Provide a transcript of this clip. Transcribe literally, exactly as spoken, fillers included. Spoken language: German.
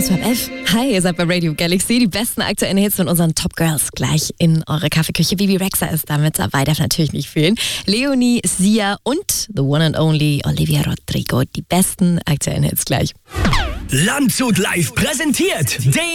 kurz vor elf. Hi, ihr seid bei Radio Galaxy. Die besten aktuellen Hits von unseren Top Girls gleich in eure Kaffeeküche. Bibi Rexha ist damit dabei, darf natürlich nicht fehlen. Leonie, Sia und the one and only Olivia Rodrigo. Die besten aktuellen Hits gleich. Landshut Live präsentiert den